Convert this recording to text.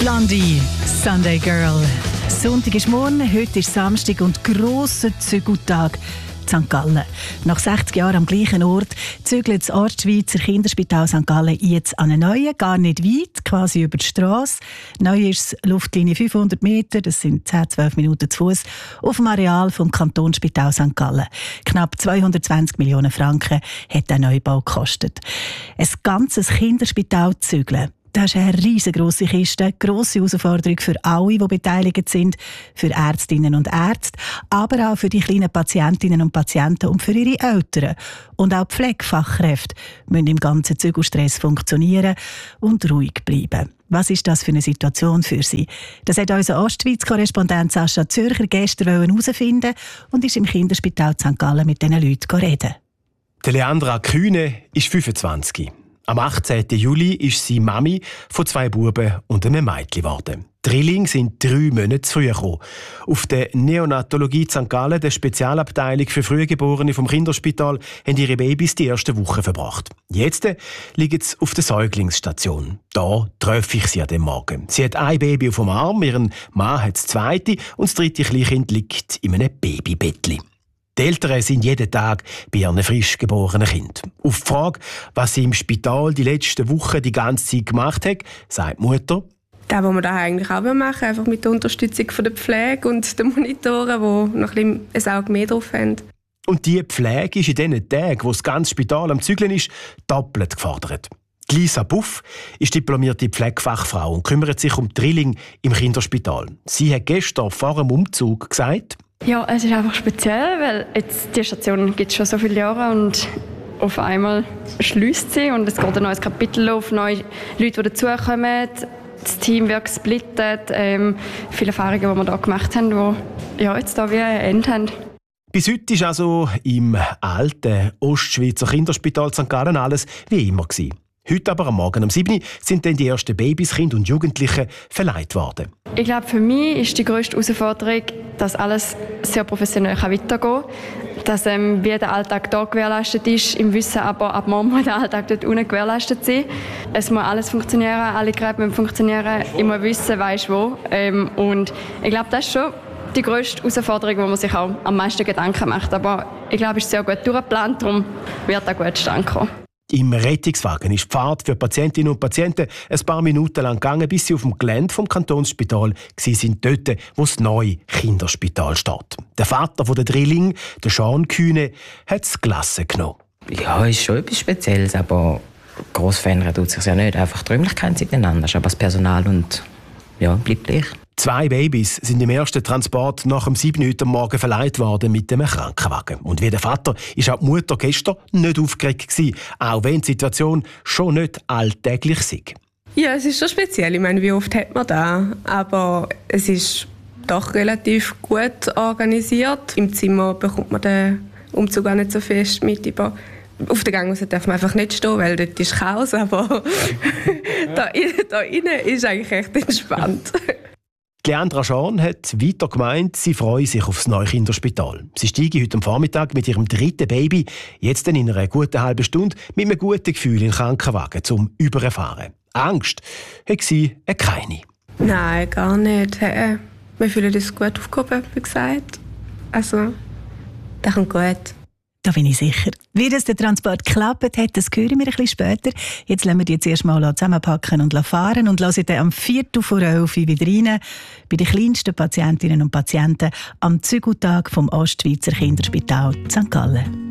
Blondie, Sunday Girl. Sonntag ist morgen, heute ist Samstag und grosser Zügeltag in St. Gallen. Nach 60 Jahren am gleichen Ort zügelt das Ostschweizer Kinderspital St. Gallen jetzt an einen neuen, gar nicht weit, quasi über die Strasse. Neu ist Luftlinie 500 Meter, das sind 10-12 Minuten zu Fuß, auf dem Areal vom Kantonsspital St. Gallen. Knapp 220 Millionen Franken hat der Neubau gekostet. Ein ganzes Kinderspital zügeln. Das ist eine riesengroße Kiste, grosse Herausforderung für alle, die beteiligt sind, für Ärztinnen und Ärzte, aber auch für die kleinen Patientinnen und Patienten und für ihre Eltern. Und auch die Pflegefachkräfte müssen im ganzen Zügelstress funktionieren und ruhig bleiben. Was ist das für eine Situation für sie? Das hat unser Ostschweiz-Korrespondent Sascha Zürcher gestern herausfinden und ist im Kinderspital St. Gallen mit diesen Leuten reden. Leandra Kühne ist 25. Am 18. Juli ist sie Mami von 2 Buben und einem Mädchen geworden. Die Drillinge sind 3 Monate zu früh gekommen. Auf der Neonatologie St. Gallen, der Spezialabteilung für Frühgeborene vom Kinderspital, haben ihre Babys die ersten Wochen verbracht. Jetzt liegen sie auf der Säuglingsstation. Da treffe ich sie an dem Morgen. Sie hat ein Baby auf dem Arm, ihren Mann hat das zweite und das dritte Kleinkind liegt in einem Babybettli. Die Eltern sind jeden Tag bei ihren frisch geborenen Kind. Auf die Frage, was sie im Spital die letzten Wochen die ganze Zeit gemacht hat, sagt die Mutter: Das, was wir da eigentlich auch machen, einfach mit der Unterstützung von der Pflege und den Monitoren, die noch ein Auge mehr drauf haben. Und die Pflege ist in diesen Tagen, wo das ganze Spital am Zügeln ist, doppelt gefordert. Die Lisa Buff ist diplomierte Pflegefachfrau und kümmert sich um Drilling im Kinderspital. Sie hat gestern vor dem Umzug gesagt: Ja, es ist einfach speziell, weil jetzt die Station gibt es schon so viele Jahre und auf einmal schließt sie und es geht ein neues Kapitel auf, neue Leute, die dazukommen. Das Team wird gesplittet, viele Erfahrungen, die wir hier gemacht haben, die ja, jetzt hier wie ein Ende haben. Bis heute war also im alten Ostschweizer Kinderspital St. Gallen alles wie immer gewesen. Heute aber am Morgen um 7 Uhr sind dann die ersten Babys, Kinder und Jugendliche verleiht worden. Ich glaube, für mich ist die grösste Herausforderung, dass alles sehr professionell weitergehen kann. Dass wie der Alltag hier gewährleistet ist, im Wissen aber, ab morgen muss der Alltag dort unten gewährleistet sein. Es muss alles funktionieren, alle Geräte müssen funktionieren, ich muss wissen, weiss wo. Und ich glaube, das ist schon die grösste Herausforderung, wo man sich auch am meisten Gedanken macht. Aber ich glaube, es ist sehr gut durchgeplant, darum wird auch gut zustande kommen. Im Rettungswagen ist die Fahrt für Patientinnen und Patienten ein paar Minuten lang gegangen, bis sie auf dem Gelände vom Kantonsspital sind, dort, wo das neue Kinderspital steht. Der Vater der Drilling, der Sean Kühne, hat es gelassen genommen. Ja, ist schon etwas Spezielles, aber gross verändern tut sich ja nicht. Einfach die Räumlichkeiten sind anders, aber das Personal und ja, bleibt gleich. 2 Babys sind im ersten Transport nach dem 7 Uhr am Morgen verleiht worden mit dem Krankenwagen. Und wie der Vater ist auch die Mutter gestern nicht aufgeregt gewesen, auch wenn die Situation schon nicht alltäglich sei. Ja, es ist schon speziell. Ich meine, wie oft hat man das? Aber es ist doch relativ gut organisiert. Im Zimmer bekommt man den Umzug auch nicht so fest mit. Auf der Gang darf man einfach nicht stehen, weil dort ist Chaos. Aber da innen ist eigentlich echt entspannt. Leandra Schorn hat weiter gemeint, sie freue sich auf das neue Kinderspital. Sie steige heute am Vormittag mit ihrem 3. Baby, jetzt in einer guten halben Stunde, mit einem guten Gefühl in den Krankenwagen zum Überfahren. Angst hat sie keine. Nein, gar nicht. Wir fühlen uns gut aufgehoben, wie gesagt. Also, das kommt gut. Da bin ich sicher. Wie das der Transport geklappt hat, das hören wir ein bisschen später. Jetzt lassen wir die jetzt erst mal zusammenpacken und fahren und hören dann am 11:45 wieder rein bei den kleinsten Patientinnen und Patienten am Zügeltag vom Ostschweizer Kinderspital St. Gallen.